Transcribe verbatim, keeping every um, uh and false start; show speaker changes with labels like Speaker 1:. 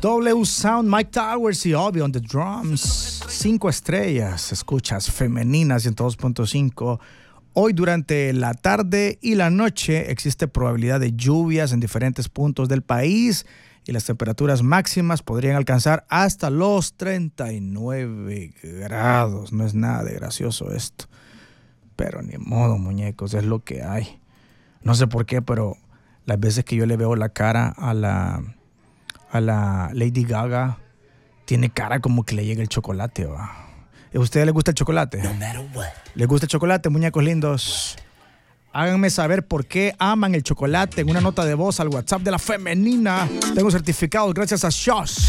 Speaker 1: W Sound, Mike Towers y Obvio on the drums. Cinco estrellas, escuchas Femenina ciento dos punto cinco. Hoy durante la tarde y la noche existe probabilidad de lluvias en diferentes puntos del país y las temperaturas máximas podrían alcanzar hasta los treinta y nueve grados. No es nada de gracioso esto, pero ni modo, muñecos, es lo que hay. No sé por qué, pero las veces que yo le veo la cara a la, a la Lady Gaga, tiene cara como que le llega el chocolate, va. ¿A ustedes les gusta el chocolate?
Speaker 2: No matter what.
Speaker 1: ¿Les gusta el chocolate, muñecos lindos? Háganme saber por qué aman el chocolate en una nota de voz al WhatsApp de la Femenina. Tengo certificados gracias a Shosh.